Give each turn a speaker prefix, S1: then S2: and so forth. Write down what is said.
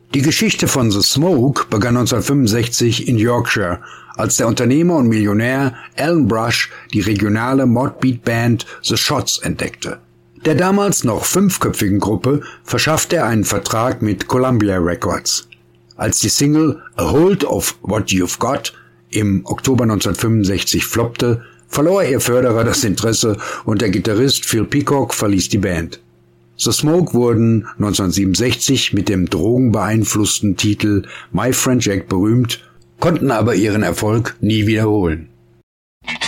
S1: Die Geschichte von The Smoke begann 1965 in Yorkshire, als der Unternehmer und Millionär Alan Brush die regionale Modbeat-Band The Shots entdeckte. Der damals noch 5-köpfigen Gruppe verschaffte er einen Vertrag mit Columbia Records. Als die Single A Hold of What You've Got im Oktober 1965 floppte, verlor ihr Förderer das Interesse und der Gitarrist Phil Peacock verließ die Band. The Smoke wurden 1967 mit dem drogenbeeinflussten Titel My Friend Jack berühmt, konnten aber ihren Erfolg nie wiederholen.